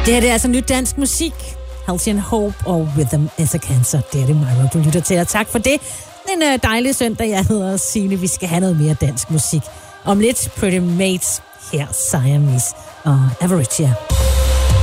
Det her det er altså nyt dansk musik. Halcyon Hope og Rhythm is a Cancer. Det er det, Maja, du lytter til. Og tak for det. En dejlig søndag. Jeg hedder Signe. Vi skal have noget mere dansk musik. Om lidt Pretty Mates. Her Siamese og Average.